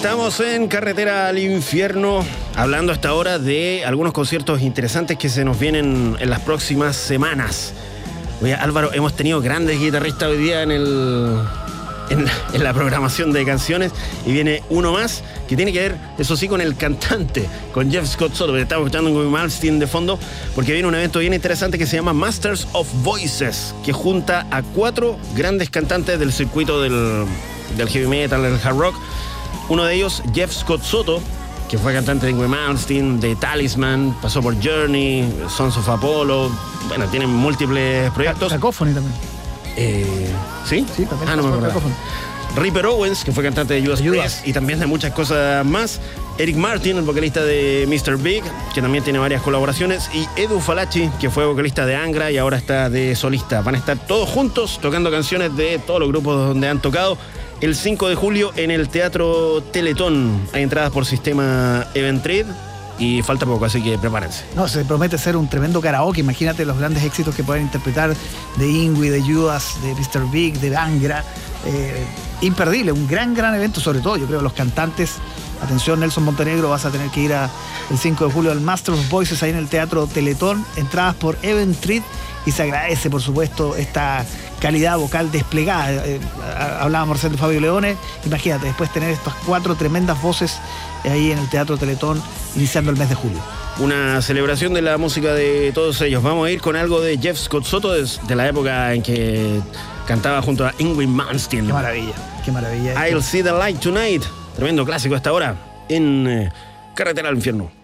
Estamos en Carretera al Infierno, hablando hasta ahora de algunos conciertos interesantes que se nos vienen en las próximas semanas. Oye, Álvaro, hemos tenido grandes guitarristas hoy día en la programación de canciones, y viene uno más que tiene que ver, eso sí, con el cantante, con Jeff Scott Soto. Estamos escuchando un Ingrid Malmsteen de fondo porque viene un evento bien interesante que se llama Masters of Voices, que junta a 4 grandes cantantes del circuito del heavy metal, del hard rock. Uno de ellos, Jeff Scott Soto, que fue cantante de Ingrid Malmsteen, de Talisman, pasó por Journey, Sons of Apollo. Bueno, tiene múltiples proyectos. Cacophony también. ¿Sí? Sí, también. No me acuerdo. Ripper Owens, que fue cantante de Judas Priest y también de muchas cosas más. Eric Martin, el vocalista de Mr. Big, que también tiene varias colaboraciones. Y Edu Falaschi, que fue vocalista de Angra y ahora está de solista. Van a estar todos juntos tocando canciones de todos los grupos donde han tocado. El 5 de julio en el Teatro Teletón. Hay entradas por sistema Eventrid y falta poco, así que prepárense. No, se promete ser un tremendo karaoke. Imagínate los grandes éxitos que pueden interpretar de Ingrid, de Judas, de Mr. Big, de Angra. Imperdible, un gran evento, sobre todo, yo creo, los cantantes. Atención, Nelson Montenegro, vas a tener que ir el 5 de julio al Master of Voices ahí en el Teatro Teletón. Entradas por Eventrid, y se agradece, por supuesto, esta calidad vocal desplegada. Hablábamos recién de Fabio Leone. Imagínate, después tener estas 4 tremendas voces ahí en el Teatro Teletón, iniciando el mes de julio. Una celebración de la música de todos ellos. Vamos a ir con algo de Jeff Scott Soto de la época en que cantaba junto a Ingrid Malmsteen. Qué maravilla, qué maravilla. I'll See the Light Tonight. Tremendo clásico hasta ahora en Carretera al Infierno.